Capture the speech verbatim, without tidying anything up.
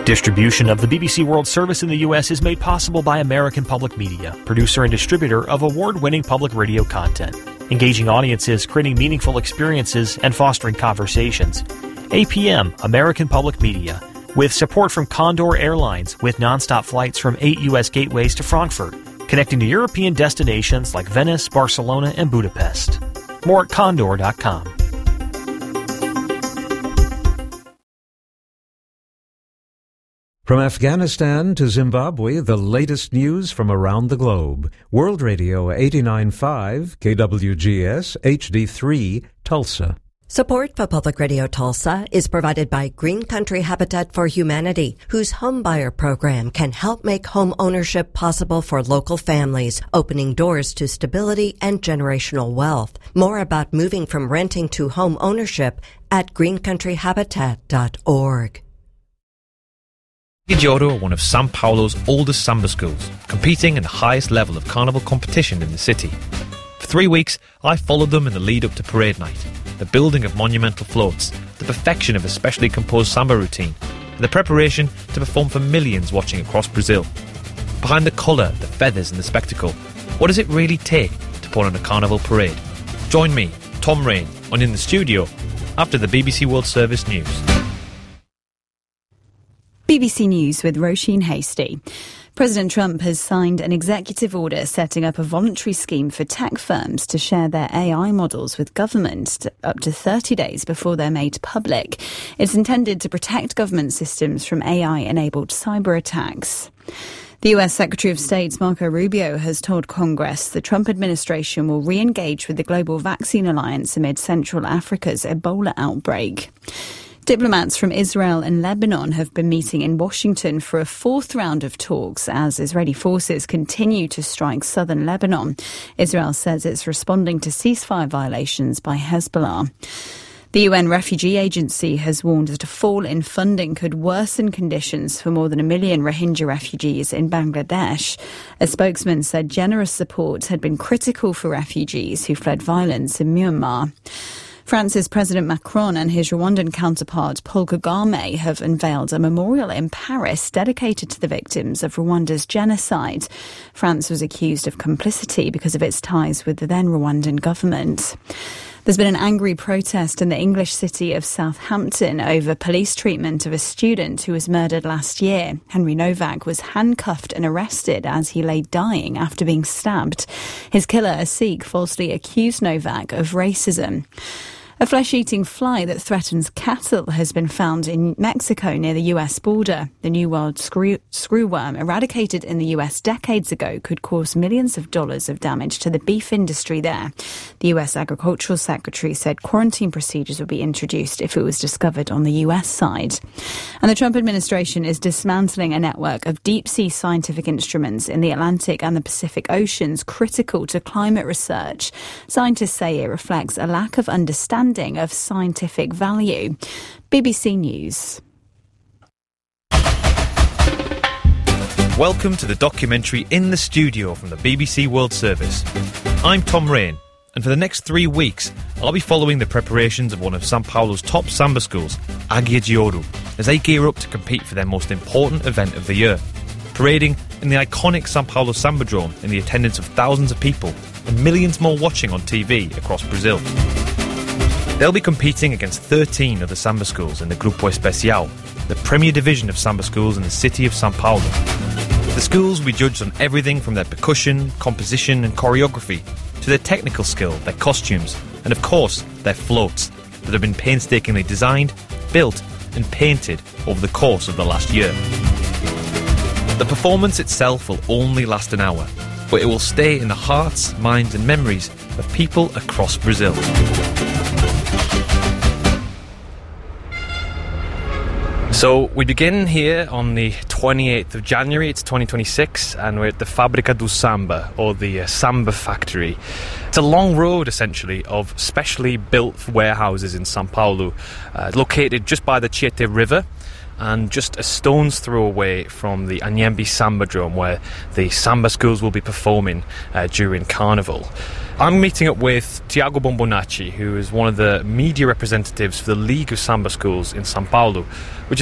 Distribution of the B B C World Service in the U S is made possible by American Public Media, producer and distributor of award-winning public radio content, engaging audiences, creating meaningful experiences, and fostering conversations. A P M, American Public Media, with support from Condor Airlines, with nonstop flights from eight U S gateways to Frankfurt, connecting to European destinations like Venice, Barcelona, and Budapest. More at condor dot com. From Afghanistan to Zimbabwe, the latest news from around the globe. World Radio eighty-nine point five, K W G S, H D three, Tulsa. Support for Public Radio Tulsa is provided by Green Country Habitat for Humanity, whose homebuyer program can help make home ownership possible for local families, opening doors to stability and generational wealth. More about moving from renting to home ownership at green country habitat dot org. Aghiagioro are one of Sao Paulo's oldest samba schools, competing in the highest level of carnival competition in the city. For three weeks, I followed them in the lead up to parade night, the building of monumental floats, the perfection of a specially composed samba routine, and the preparation to perform for millions watching across Brazil. Behind the colour, the feathers and the spectacle, what does it really take to put on a carnival parade? Join me, Tom Rain, on In the Studio, after the B B C World Service news. B B C News with Roisin Hasty. President Trump has signed an executive order setting up a voluntary scheme for tech firms to share their A I models with government up to thirty days before they're made public. It's intended to protect government systems from A I-enabled cyber attacks. The U S Secretary of State Marco Rubio has told Congress the Trump administration will re-engage with the Global Vaccine Alliance amid Central Africa's Ebola outbreak. Diplomats from Israel and Lebanon have been meeting in Washington for a fourth round of talks as Israeli forces continue to strike southern Lebanon. Israel says it's responding to ceasefire violations by Hezbollah. The U N Refugee Agency has warned that a fall in funding could worsen conditions for more than a million Rohingya refugees in Bangladesh. A spokesman said generous support had been critical for refugees who fled violence in Myanmar. France's President Macron and his Rwandan counterpart Paul Kagame have unveiled a memorial in Paris dedicated to the victims of Rwanda's genocide. France was accused of complicity because of its ties with the then Rwandan government. There's been an angry protest in the English city of Southampton over police treatment of a student who was murdered last year. Henry Novak was handcuffed and arrested as he lay dying after being stabbed. His killer, a Sikh, falsely accused Novak of racism. A flesh-eating fly that threatens cattle has been found in Mexico near the U S border. The New World screw, screwworm, eradicated in the U S decades ago, could cause millions of dollars of damage to the beef industry there. The U S Agricultural Secretary said quarantine procedures would be introduced if it was discovered on the U S side. And the Trump administration is dismantling a network of deep-sea scientific instruments in the Atlantic and the Pacific Oceans critical to climate research. Scientists say it reflects a lack of understanding of scientific value. B B C News. Welcome to the documentary In the Studio from the B B C World Service. I'm Tom Rain, and for the next three weeks I'll be following the preparations of one of Sao Paulo's top samba schools, Aghiagioro, as they gear up to compete for their most important event of the year, parading in the iconic Sao Paulo Sambadrome in the attendance of thousands of people and millions more watching on T V across Brazil. They'll be competing against thirteen other samba schools in the Grupo Especial, the premier division of samba schools in the city of Sao Paulo. The schools will be judged on everything from their percussion, composition and choreography to their technical skill, their costumes and of course their floats that have been painstakingly designed, built and painted over the course of the last year. The performance itself will only last an hour, but it will stay in the hearts, minds and memories of people across Brazil. So we begin here on the twenty-eighth of January, it's twenty twenty-six, and we're at the Fábrica do Samba, or the uh, Samba Factory. It's a long road, essentially, of specially built warehouses in Sao Paulo, uh, located just by the Tietê River, and just a stone's throw away from the Anhembi Sambadrome, where the samba schools will be performing uh, during Carnival. I'm meeting up with Tiago Bombonacci, who is one of the media representatives for the League of Samba Schools in Sao Paulo, which